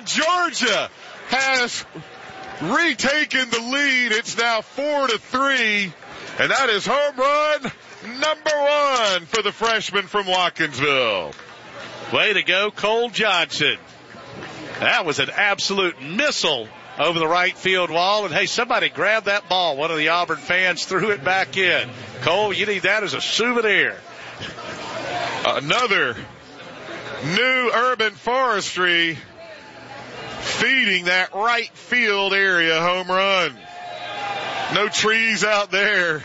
Georgia has retaken the lead. It's now 4-3, and that is home run number 1 for the freshman from Watkinsville. Way to go, Cole Johnson. That was an absolute missile over the right field wall. And, hey, somebody grabbed that ball. One of the Auburn fans threw it back in. Cole, you need that as a souvenir. Another New Urban Forestry feeding that right field area home run. No trees out there.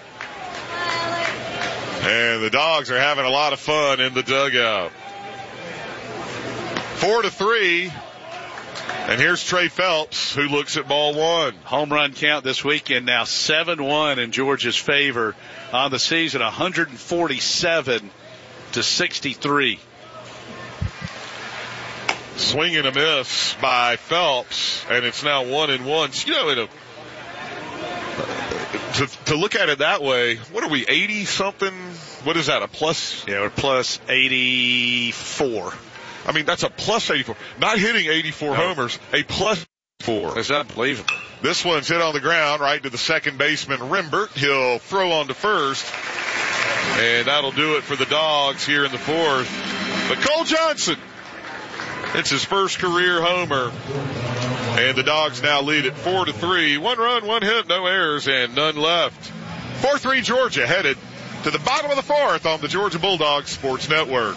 And the Dogs are having a lot of fun in the dugout. 4-3. And here's Trey Phelps, who looks at ball 1. Home run count this weekend now 7-1 in Georgia's favor on the season, 147-63. Swing and a miss by Phelps, and it's now 1-1. You know, to look at it that way, what are we, 80-something? What is that, a plus? Yeah, we're plus 84. I mean, that's a plus 84. Not hitting 84 homers, a plus 4. That's unbelievable. This one's hit on the ground right to the second baseman, Rimbert. He'll throw on to first, and that'll do it for the Dogs here in the 4th. But Cole Johnson, it's his first career homer, and the Dogs now lead at 4-3. 1 run, 1 hit, no errors, and none left. 4-3 Georgia headed to the bottom of the 4th on the Georgia Bulldogs Sports Network.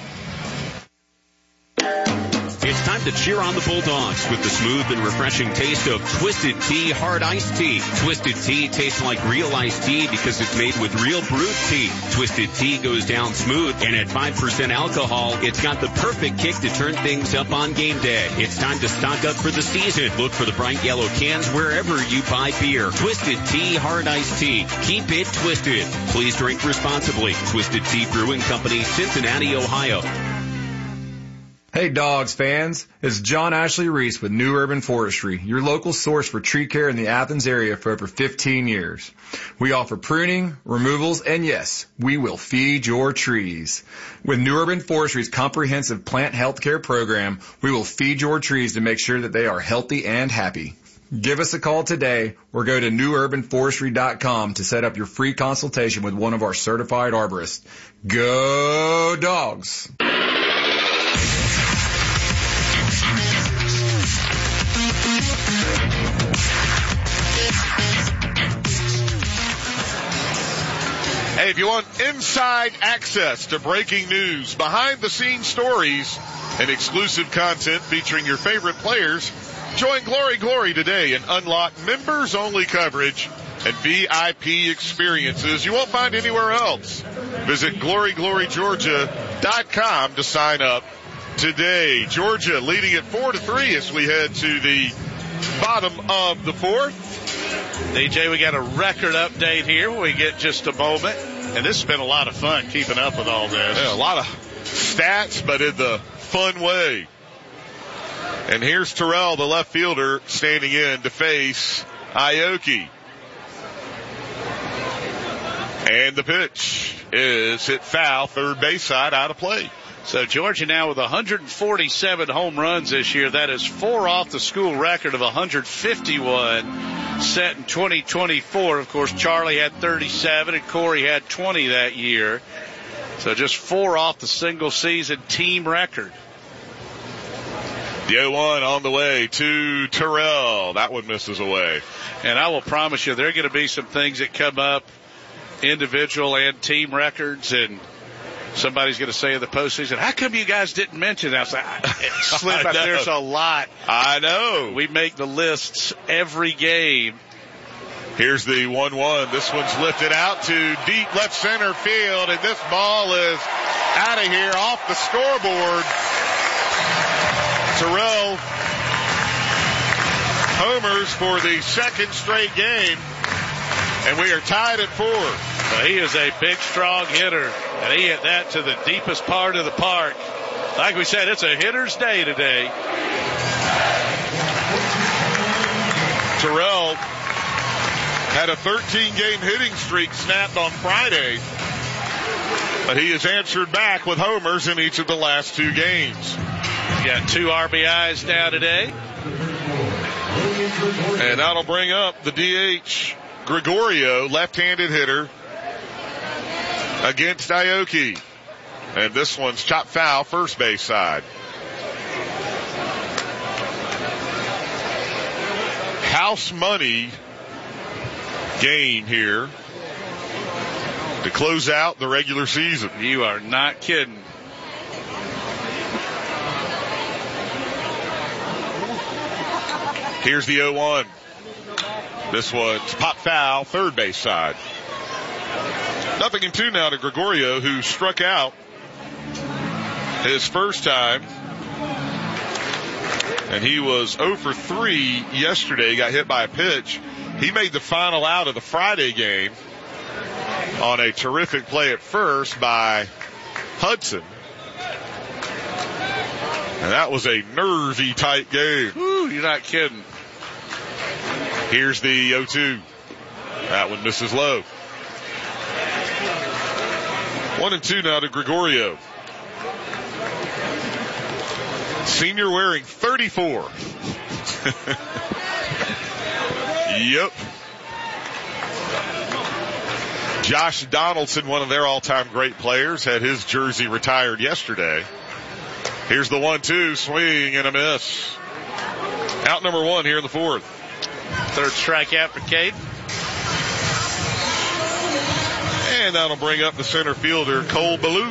It's time to cheer on the Bulldogs with the smooth and refreshing taste of Twisted Tea Hard Iced Tea. Twisted Tea tastes like real iced tea because it's made with real brewed tea. Twisted Tea goes down smooth, and at 5% alcohol, it's got the perfect kick to turn things up on game day. It's time to stock up for the season. Look for the bright yellow cans wherever you buy beer. Twisted Tea Hard Iced Tea. Keep it twisted. Please drink responsibly. Twisted Tea Brewing Company, Cincinnati, Ohio. Hey Dogs fans, it's John Ashley Reese with New Urban Forestry, your local source for tree care in the Athens area for over 15 years. We offer pruning, removals, and yes, we will feed your trees. With New Urban Forestry's comprehensive plant health care program, we will feed your trees to make sure that they are healthy and happy. Give us a call today or go to newurbanforestry.com to set up your free consultation with one of our certified arborists. Go Dogs! Hey, if you want inside access to breaking news, behind-the-scenes stories, and exclusive content featuring your favorite players, join Glory Glory today and unlock members-only coverage and VIP experiences you won't find anywhere else. Visit GloryGloryGeorgia.com to sign up today. Georgia leading at 4-3 as we head to the bottom of the 4th. DJ, we got a record update here when we get just a moment. And this has been a lot of fun keeping up with all this. Yeah, a lot of stats, but in the fun way. And here's Terrell, the left fielder, standing in to face Aoki. And the pitch is hit foul, third base side, out of play. So Georgia now with 147 home runs this year. That is 4 off the school record of 151 set in 2024. Of course, Charlie had 37 and Corey had 20 that year. So just 4 off the single season team record. The 0-1 on the way to Terrell. That one misses away. And I will promise you there are going to be some things that come up, individual and team records, and somebody's going to say in the postseason, how come you guys didn't mention that? It slipped out. There's a lot. I know. We make the lists every game. Here's the 1-1. This one's lifted out to deep left center field, and this ball is out of here off the scoreboard. Terrell homers for the second straight game, and we are tied at 4. Well, he is a big, strong hitter, and he hit that to the deepest part of the park. Like we said, it's a hitter's day today. Terrell had a 13-game hitting streak snapped on Friday, but he has answered back with homers in each of the last 2 games. got 2 RBIs now today. And that'll bring up the DH, Gregorio, left-handed hitter, against Aoki. And this one's chopped foul, first base side. House money game here to close out the regular season. You are not kidding. Here's the 0-1. This one's pop foul, third base side. 0-2 now to Gregorio, who struck out his first time. And he was 0 for 3 yesterday, got hit by a pitch. He made the final out of the Friday game on a terrific play at first by Hudson. And that was a nervy tight game. Woo, you're not kidding. Here's the 0-2. That one misses low. 1-2 now to Gregorio. Senior wearing 34. Yep. Josh Donaldson, one of their all-time great players, had his jersey retired yesterday. Here's the 1-2, swing and a miss. Out number 1 here in the fourth. Third strikeout for Cade. And that'll bring up the center fielder, Cole Ballou.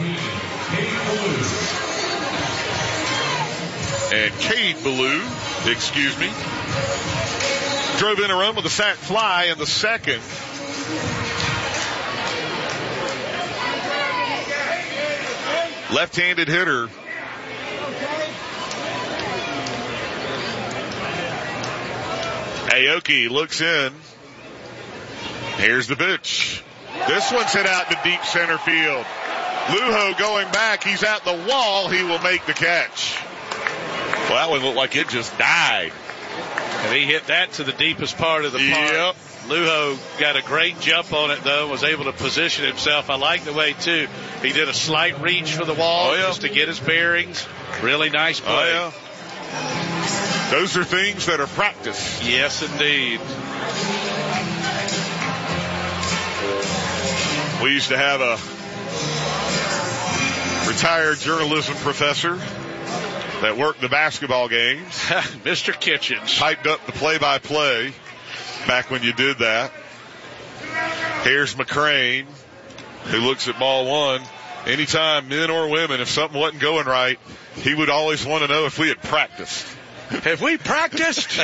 And Cade Ballou, drove in a run with a sac fly in the second. Left-handed hitter. Aoki looks in. Here's the pitch. This one's hit out to deep center field. Lujo going back. He's at the wall. He will make the catch. Well, that one looked like it just died. And he hit that to the deepest part of the park. Yep. Lujo got a great jump on it, though, was able to position himself. I like the way, too. He did a slight reach for the wall just to get his bearings. Really nice play. Oh, yeah. Those are things that are practiced. Yes, indeed. We used to have a retired journalism professor that worked the basketball games. Mr. Kitchens. Typed up the play-by-play back when you did that. Here's McCrane, who looks at ball one. Anytime, men or women, if something wasn't going right, he would always want to know if we had practiced. Have we practiced?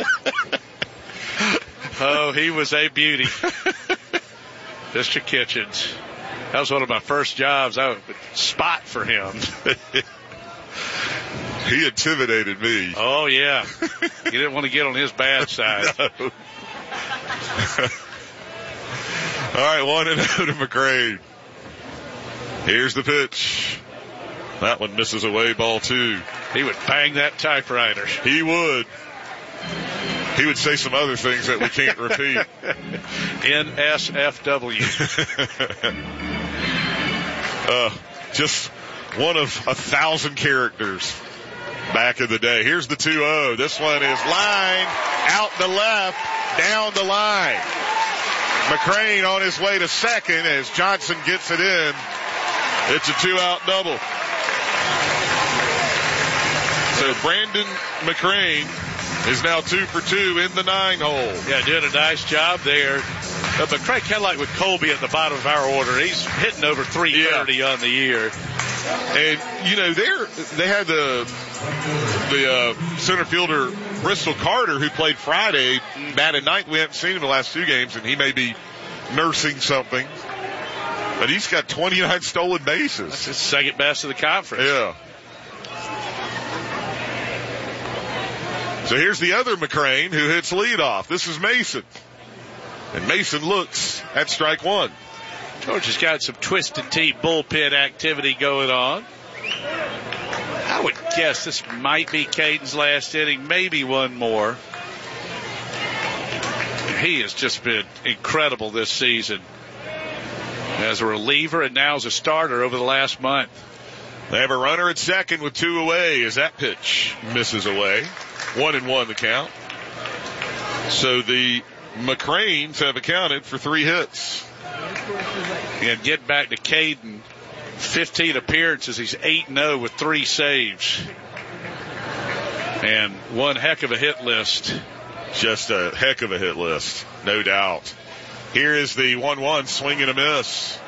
Oh, he was a beauty. Mr. Kitchens. That was one of my first jobs. I would spot for him. He intimidated me. Oh, yeah. You didn't want to get on his bad side. No. All right, 1-0 to McCrane. Here's the pitch. That one misses away, ball 2. He would bang that typewriter. He would. He would say some other things that we can't repeat. NSFW. Just one of 1,000 characters back in the day. Here's the 2-0. This one is line out the left, down the line. McCrane on his way to second as Johnson gets it in. It's a 2-out double. So Brandon McCrane is now 2 for 2 in the 9-hole. Yeah, doing a nice job there. But McCrane, kind of like with Colby at the bottom of our order, he's hitting over 330 on the year. And, you know, they had the center fielder, Bristol Carter, who played Friday, batted ninth. We haven't seen him the last 2 games, and he may be nursing something. But he's got 29 stolen bases. That's his second best of the conference. Yeah. So here's the other McCrane who hits leadoff. This is Mason. And Mason looks at strike 1. George has got some Twisted Tea bullpen activity going on. I would guess this might be Caden's last inning, maybe one more. He has just been incredible this season as a reliever and now as a starter over the last month. They have a runner at second with 2 away as that pitch misses away. 1-1 the count. So the McCranes have accounted for 3 hits. And get back to Caden. 15 appearances. He's 8-0 with 3 saves. And one heck of a hit list. Just a heck of a hit list, no doubt. Here is the 1-1 swing and a miss.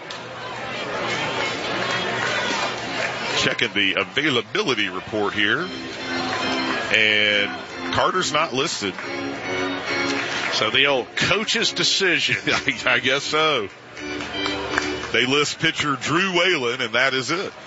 Checking the availability report here. And Carter's not listed. So the old coach's decision. I guess so. They list pitcher Drew Whalen, and that is it.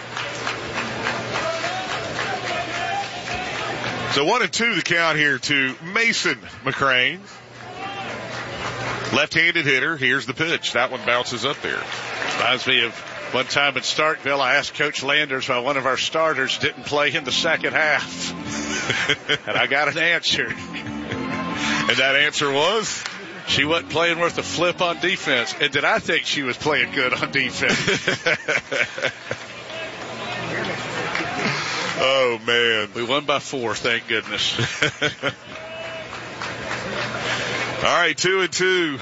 So 1-2 the count here to Mason McCrane. Left-handed hitter. Here's the pitch. That one bounces up there. Reminds me of one time in Starkville, I asked Coach Landers why one of our starters didn't play in the second half. And I got an answer. And that answer was? She wasn't playing worth a flip on defense. And did I think she was playing good on defense? Oh, man. We won by 4, thank goodness. All right, 2-2.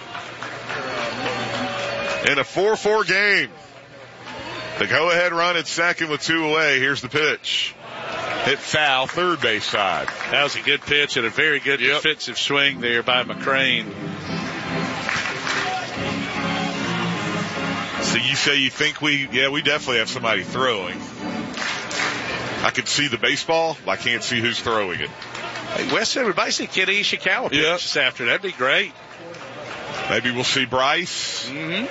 In a 4-4 game. The go-ahead run at second with 2 away. Here's the pitch. Hit foul, third base side. That was a good pitch and a very good defensive swing there by McCrane. So you say you think we definitely have somebody throwing. I can see the baseball. I can't see who's throwing it. Hey, Wes, everybody see Kenny Ishikawa pitch this afternoon. That'd be great. Maybe we'll see Bryce. Mm-hmm.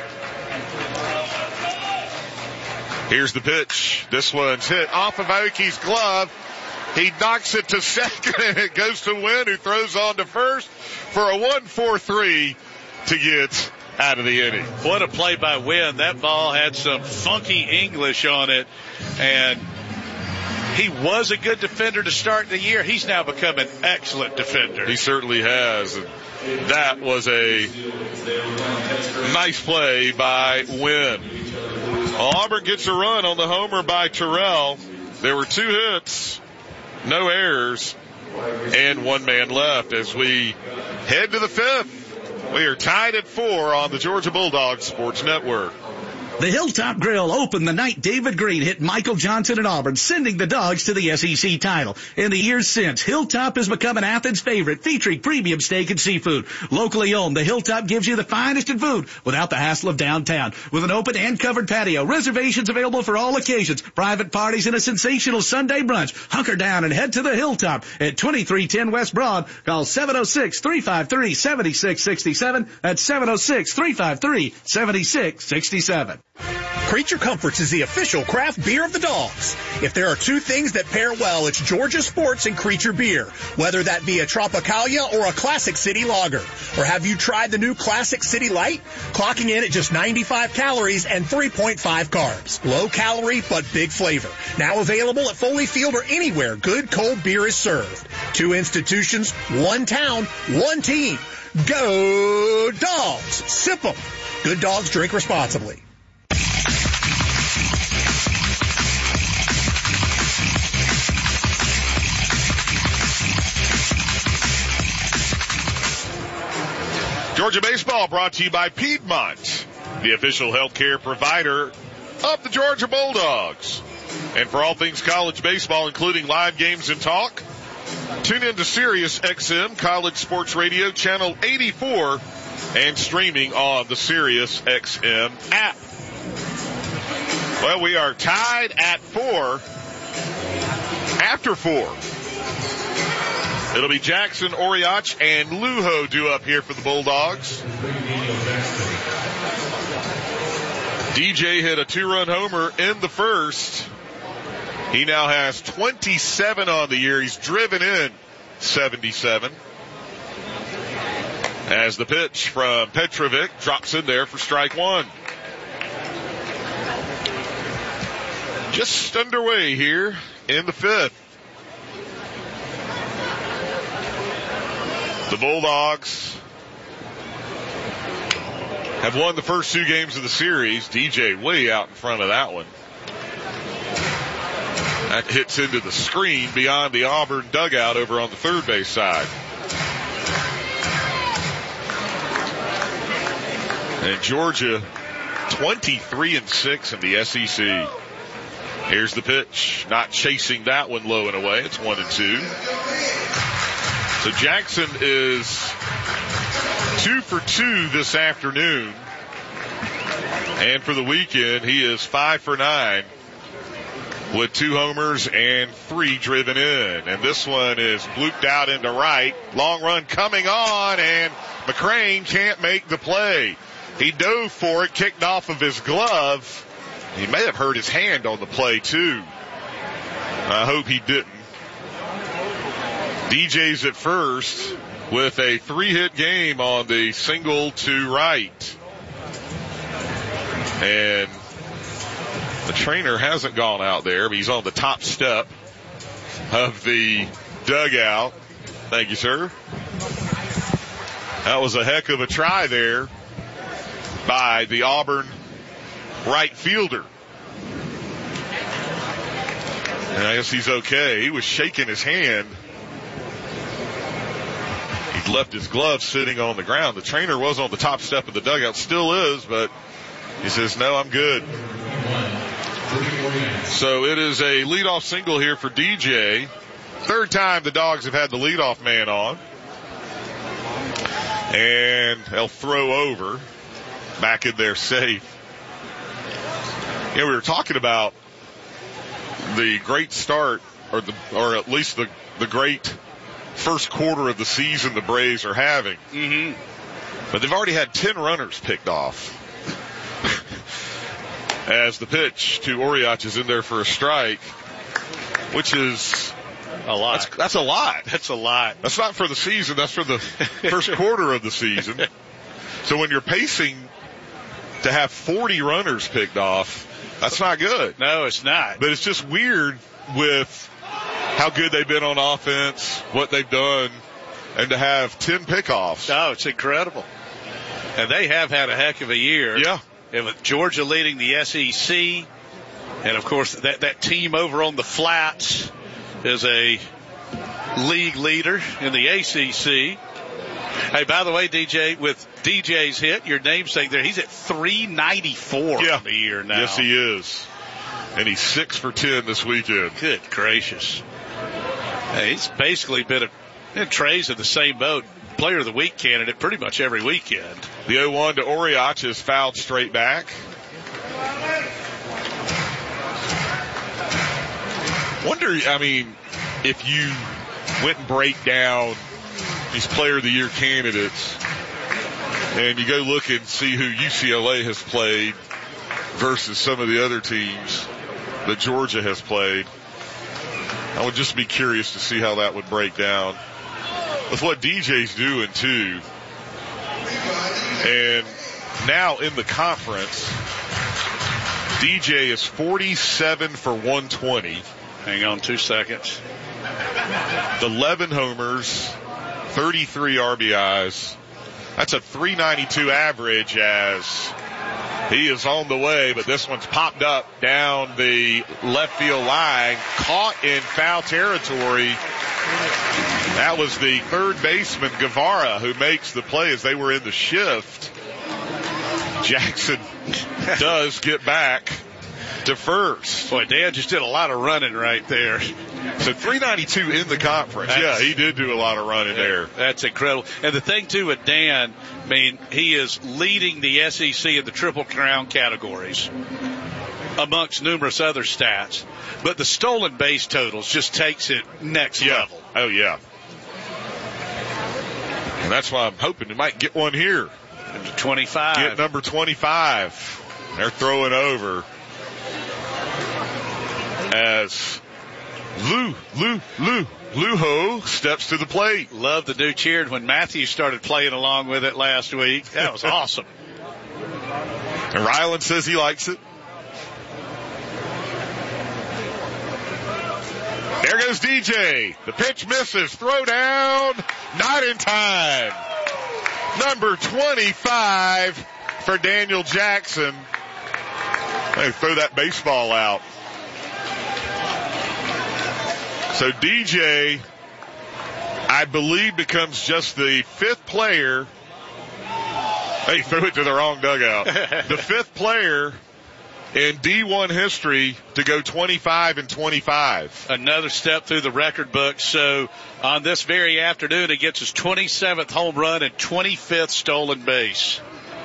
Here's the pitch. This one's hit off of Aoki's glove. He knocks it to second, and it goes to Wynn, who throws on to first for a 1-4-3 to get out of the inning. What a play by Wynn. That ball had some funky English on it, and he was a good defender to start the year. He's now become an excellent defender. He certainly has. That was a nice play by Wynn. Auburn gets a run on the homer by Terrell. There were 2 hits, no errors, and 1 man left as we head to the 5th. We are tied at 4 on the Georgia Bulldogs Sports Network. The Hilltop Grill opened the night David Green hit Michael Johnson at Auburn, sending the Dogs to the SEC title. In the years since, Hilltop has become an Athens favorite, featuring premium steak and seafood. Locally owned, the Hilltop gives you the finest in food without the hassle of downtown. With an open and covered patio, reservations available for all occasions, private parties, and a sensational Sunday brunch. Hunker down and head to the Hilltop at 2310 West Broad. Call 706-353-7667. That's 706-353-7667. Creature Comforts is the official craft beer of the Dogs. If there are 2 things that pair well, it's Georgia sports and Creature beer. Whether that be a Tropicalia or a Classic City Lager. Or have you tried the new Classic City Light? Clocking in at just 95 calories and 3.5 carbs. Low calorie, but big flavor. Now available at Foley Field or anywhere good cold beer is served. 2 institutions, 1 town, 1 team. Go Dogs! Sip 'em. Good dogs drink responsibly. Georgia Baseball brought to you by Piedmont, the official healthcare provider of the Georgia Bulldogs. And for all things college baseball, including live games and talk, tune in to Sirius XM College Sports Radio Channel 84 and streaming on the Sirius XM app. Well, we are tied at 4 after 4. It'll be Jackson, Oriach, and Lujo due up here for the Bulldogs. DJ hit a 2-run homer in the first. He now has 27 on the year. He's driven in 77. As the pitch from Petrovic drops in there for strike 1. Just underway here in the 5th. The Bulldogs have won the first 2 games of the series. DJ way out in front of that one. That hits into the screen beyond the Auburn dugout over on the third base side. And Georgia 23-6 in the SEC. Here's the pitch. Not chasing that one low and away. It's 1-2. So Jackson is 2 for 2 this afternoon. And for the weekend, he is 5 for 9 with 2 homers and 3 driven in. And this one is blooped out into right. Long run coming on, and McCrane can't make the play. He dove for it, kicked off of his glove. He may have hurt his hand on the play, too. I hope he didn't. DJ's at first with a 3-hit game on the single to right. And the trainer hasn't gone out there, but he's on the top step of the dugout. Thank you, sir. That was a heck of a try there by the Auburn right fielder. And I guess he's okay. He was shaking his hand. He'd left his glove sitting on the ground. The trainer was on the top step of the dugout, still is, but he says, no, I'm good. So it is a leadoff single here for DJ. Third time the Dogs have had the leadoff man on. And they'll throw over. Back in there safe. Yeah, we were talking about the great start, or at least the great first quarter of the season the Braves are having. Mm-hmm. But they've already had 10 runners picked off. As the pitch to Oriach is in there for a strike, which is a lot. That's a lot. That's a lot. That's not for the season. That's for the first quarter of the season. So when you're pacing to have 40 runners picked off, that's not good. No, it's not. But it's just weird with how good they've been on offense, what they've done, and to have 10 pickoffs. Oh, it's incredible. And they have had a heck of a year. Yeah. And with Georgia leading the SEC, and of course that team over on the flats is a league leader in the ACC. Hey, by the way, DJ, with DJ's hit, your namesake there, he's at 394 on the year now. Yes, he is. And he's 6 for 10 this weekend. Good gracious. Hey, he's basically been Trey's in the same boat. Player of the week candidate pretty much every weekend. The 0-1 to Oriach is fouled straight back. Wonder, if you went and break down these player of the year candidates and you go look and see who UCLA has played versus some of the other teams that Georgia has played, I would just be curious to see how that would break down. With what DJ's doing, too. And now in the conference, DJ is 47 for 120. Hang on 2 seconds. 11 homers, 33 RBIs. That's a 392 average as he is on the way, but this one's popped up down the left field line, caught in foul territory. That was the third baseman, Guevara, who makes the play as they were in the shift. Jackson does get back to first. Boy, Dan just did a lot of running right there. So 392 in the conference. Yeah, he did do a lot of running there. That's incredible. And the thing, too, with Dan, he is leading the SEC in the Triple Crown categories amongst numerous other stats. But the stolen base totals just takes it next level. Oh, yeah. And that's why I'm hoping he might get one here. Number 25. Get number 25. They're throwing over as Luho steps to the plate. Love the new cheer when Matthews started playing along with it last week. That was awesome. And Ryland says he likes it. There goes DJ. The pitch misses. Throw down. Not in time. Number 25 for Daniel Jackson. They throw that baseball out. So DJ, I believe, becomes just the 5th player. They threw it to the wrong dugout. The 5th player in D1 history to go 25 and 25. Another step through the record book. So on this very afternoon, he gets his 27th home run and 25th stolen base.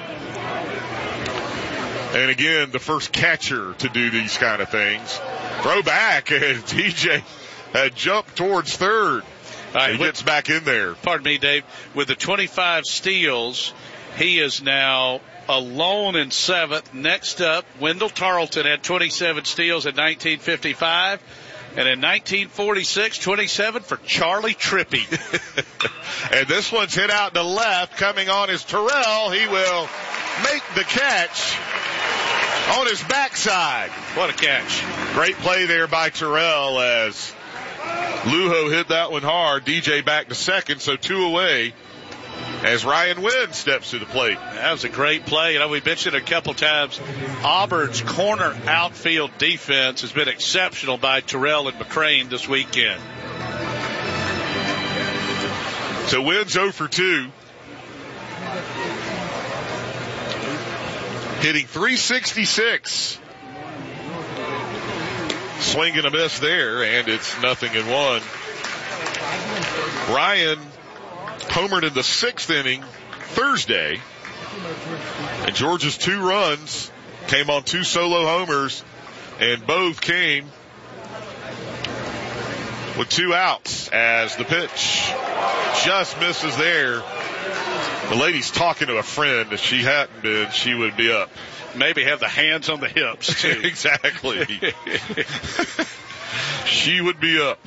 And again, the first catcher to do these kind of things. Throw back, and DJ had jumped towards third. He gets back in there. Pardon me, Dave. With the 25 steals, he is now alone in 7th. Next up, Wendell Tarleton had 27 steals in 1955. And in 1946, 27 for Charlie Trippy. And this one's hit out to left. Coming on is Terrell. He will make the catch on his backside. What a catch. Great play there by Terrell as Lujo hit that one hard. DJ back to second, so 2 away as Ryan Wynn steps to the plate. That was a great play. We mentioned a couple times Auburn's corner outfield defense has been exceptional by Terrell and McCrane this weekend. So Wynn's 0 for 2. Hitting .366. Swing and a miss there, and it's 0-1. Ryan homered in the 6th inning Thursday, and Georgia's 2 runs came on 2 solo homers, and both came with 2 outs as the pitch just misses there. The lady's talking to a friend. If she hadn't been, she would be up. Maybe have the hands on the hips, too. Exactly. She would be up.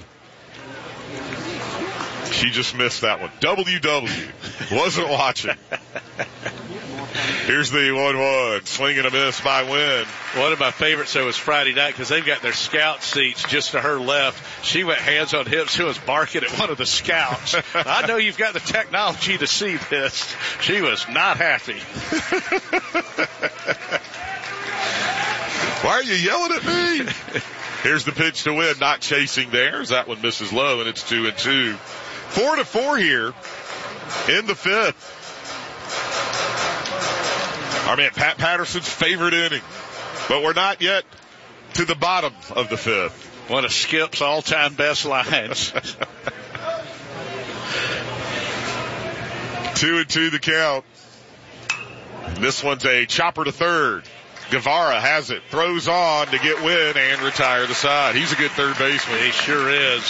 She just missed that one. WW. Wasn't watching. Here's the 1-1. Swing and a miss by Wynn. One of my favorites, though, was Friday night because they've got their scout seats just to her left. She went hands on hips. She was barking at one of the scouts. I know you've got the technology to see this. She was not happy. Why are you yelling at me? Here's the pitch to Wynn. Not chasing there as that one misses low, and it's 2-2. 4-4 here in the 5th. Our man Pat Patterson's favorite inning. But we're not yet to the bottom of the 5th. One of Skip's all-time best lines. 2-2 the count. This one's a chopper to third. Guevara has it, throws on to get Wynn and retire the side. He's a good third baseman. He sure is.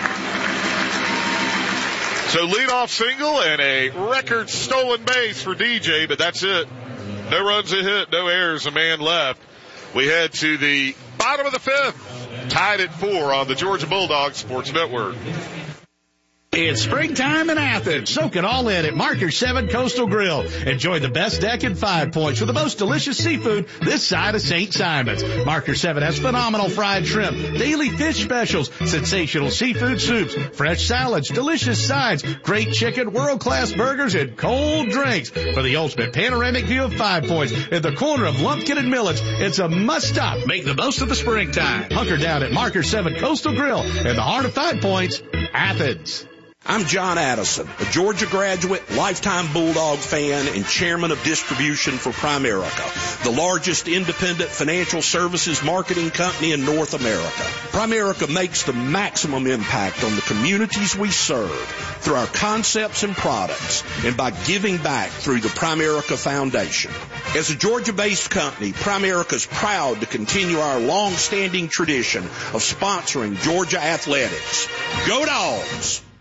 So leadoff single and a record stolen base for DJ, but that's it. No runs a hit, no errors, a man left. We head to the bottom of the 5th, tied at 4 on the Georgia Bulldogs Sports Network. It's springtime in Athens. Soak it all in at Marker 7 Coastal Grill. Enjoy the best deck in 5 Points with the most delicious seafood this side of St. Simon's. Marker 7 has phenomenal fried shrimp, daily fish specials, sensational seafood soups, fresh salads, delicious sides, great chicken, world-class burgers, and cold drinks. For the ultimate panoramic view of 5 Points in the corner of Lumpkin and Millets, it's a must-stop. Make the most of the springtime. Hunker down at Marker 7 Coastal Grill in the heart of 5 Points, Athens. I'm John Addison, a Georgia graduate, lifetime Bulldog fan, and chairman of distribution for Primerica, the largest independent financial services marketing company in North America. Primerica makes the maximum impact on the communities we serve through our concepts and products and by giving back through the Primerica Foundation. As a Georgia-based company, Primerica is proud to continue our long-standing tradition of sponsoring Georgia athletics. Go Dogs!